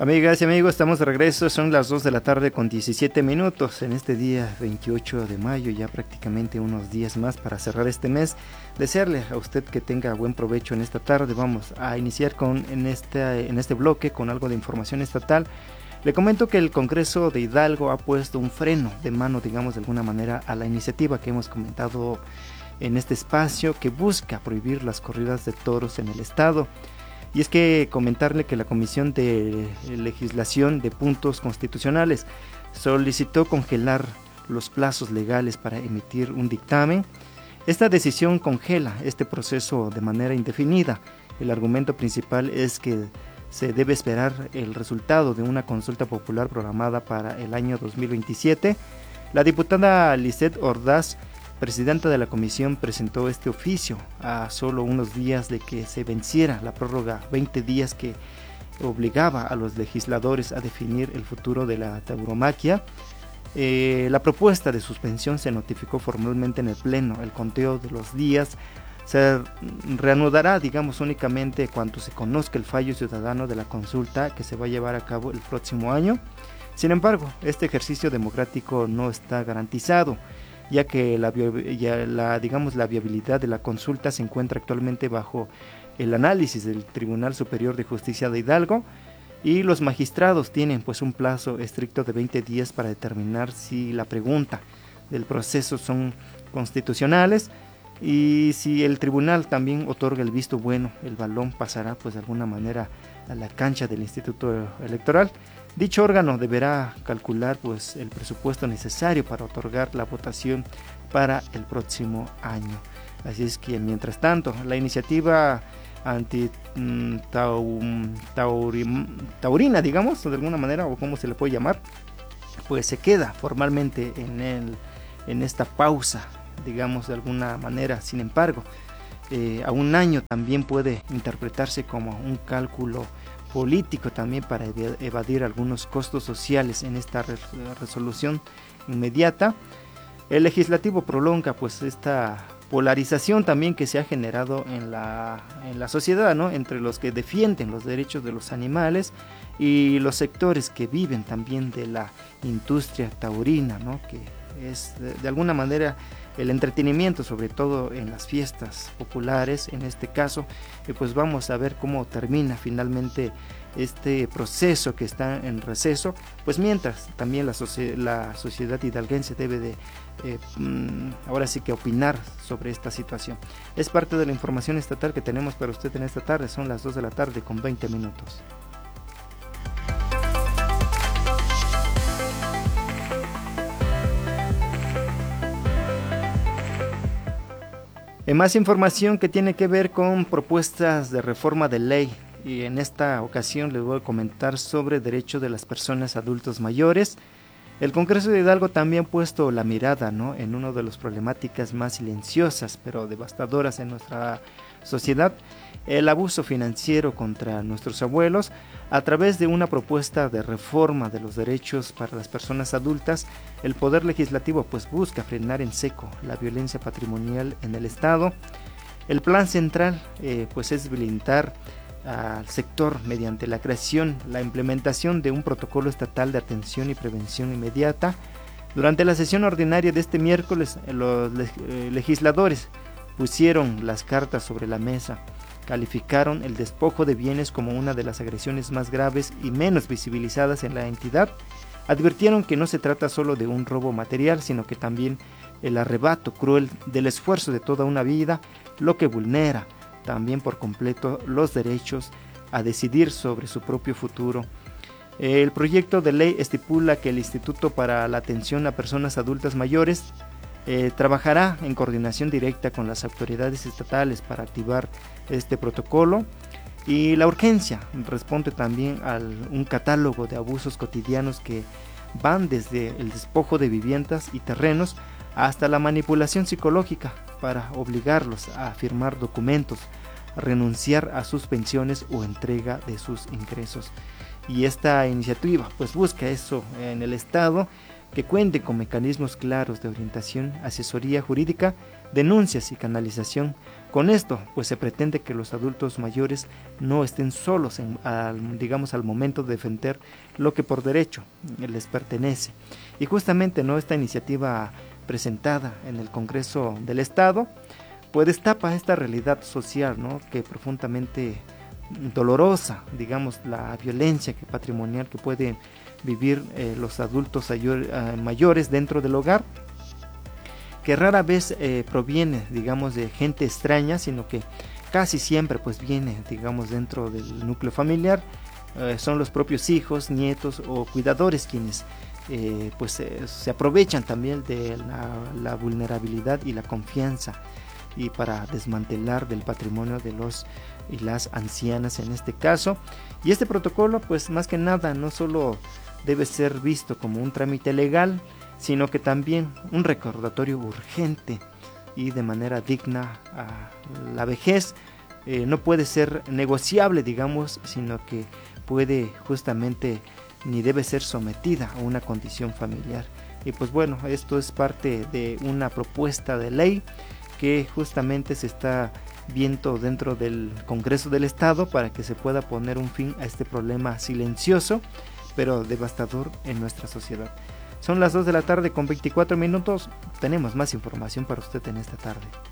Amigas y amigos, estamos de regreso, son las 2 de la tarde con 17 minutos en este día 28 de mayo, ya prácticamente unos días más para cerrar este mes. Desearle a usted que tenga buen provecho en esta tarde. Vamos a iniciar en este bloque con algo de información estatal. Le comento que el Congreso de Hidalgo ha puesto un freno de mano, digamos de alguna manera, a la iniciativa que hemos comentado en este espacio que busca prohibir las corridas de toros en el estado. Y es que comentarle que la Comisión de Legislación de Puntos Constitucionales solicitó congelar los plazos legales para emitir un dictamen. Esta decisión congela este proceso de manera indefinida. El argumento principal es que se debe esperar el resultado de una consulta popular programada para el año 2027. La diputada Lisette Ordaz, presidenta de la comisión, presentó este oficio a solo unos días de que se venciera la prórroga 20 días que obligaba a los legisladores a definir el futuro de la tauromaquia. La propuesta de suspensión se notificó formalmente en el Pleno. El conteo de los días se reanudará, digamos, únicamente cuando se conozca el fallo ciudadano de la consulta que se va a llevar a cabo el próximo año. Sin embargo, este ejercicio democrático no está garantizado, ya que la viabilidad de la consulta se encuentra actualmente bajo el análisis del Tribunal Superior de Justicia de Hidalgo, y los magistrados tienen pues un plazo estricto de 20 días para determinar si la pregunta del proceso son constitucionales, y si el tribunal también otorga el visto bueno, el balón pasará pues de alguna manera a la cancha del Instituto Electoral. Dicho órgano deberá calcular pues el presupuesto necesario para otorgar la votación para el próximo año. Así es que mientras tanto, la iniciativa taurina, digamos, de alguna manera, o como se le puede llamar, pues se queda formalmente en esta pausa, digamos, de alguna manera. Sin embargo, a un año también puede interpretarse como un cálculo político también para evadir algunos costos sociales en esta resolución inmediata. El legislativo prolonga pues esta polarización también que se ha generado en la sociedad, ¿no?, entre los que defienden los derechos de los animales y los sectores que viven también de la industria taurina, ¿no?, que es de alguna manera el entretenimiento, sobre todo en las fiestas populares en este caso. Pues vamos a ver cómo termina finalmente este proceso que está en receso, pues mientras también la sociedad hidalguense debe de ahora sí que opinar sobre esta situación. Es parte de la información estatal que tenemos para usted en esta tarde. Son las 2 de la tarde con 20 minutos. En más información que tiene que ver con propuestas de reforma de ley, y en esta ocasión les voy a comentar sobre derechos de las personas adultos mayores. El Congreso de Hidalgo también ha puesto la mirada, ¿no?, en una de las problemáticas más silenciosas pero devastadoras en nuestra sociedad, el abuso financiero contra nuestros abuelos. A través de una propuesta de reforma de los derechos para las personas adultas, el Poder Legislativo pues busca frenar en seco la violencia patrimonial en el Estado. El plan central pues es blindar al sector mediante la creación, la implementación de un protocolo estatal de atención y prevención inmediata. Durante la sesión ordinaria de este miércoles, los legisladores pusieron las cartas sobre la mesa, calificaron el despojo de bienes como una de las agresiones más graves y menos visibilizadas en la entidad. Advirtieron que no se trata solo de un robo material, sino que también el arrebato cruel del esfuerzo de toda una vida, lo que vulnera también por completo los derechos a decidir sobre su propio futuro. El proyecto de ley estipula que el Instituto para la Atención a Personas Adultas Mayores trabajará en coordinación directa con las autoridades estatales para activar este protocolo, y la urgencia responde también a un catálogo de abusos cotidianos que van desde el despojo de viviendas y terrenos hasta la manipulación psicológica para obligarlos a firmar documentos, a renunciar a sus pensiones o entrega de sus ingresos. Y esta iniciativa pues busca eso en el Estado, que cuente con mecanismos claros de orientación, asesoría jurídica, denuncias y canalización. Con esto, pues se pretende que los adultos mayores no estén solos, digamos, al momento de defender lo que por derecho les pertenece. Y justamente, ¿no?, esta iniciativa presentada en el Congreso del Estado, pues destapa esta realidad social, ¿no?, que profundamente dolorosa, digamos, la violencia patrimonial que pueden vivir los adultos mayores dentro del hogar, que rara vez proviene, digamos, de gente extraña, sino que casi siempre pues viene, digamos, dentro del núcleo familiar. Son los propios hijos, nietos o cuidadores quienes se aprovechan también de la vulnerabilidad y la confianza, y para desmantelar del patrimonio de los y las ancianas en este caso. Y este protocolo, pues más que nada, no solo debe ser visto como un trámite legal, sino que también un recordatorio urgente y de manera digna a la vejez. No puede ser negociable, digamos, sino que puede justamente ni debe ser sometida a una condición familiar. Y pues bueno, esto es parte de una propuesta de ley que justamente se está viendo dentro del Congreso del Estado para que se pueda poner un fin a este problema silencioso pero devastador en nuestra sociedad. Son las 2 de la tarde con 24 minutos. Tenemos más información para usted en esta tarde.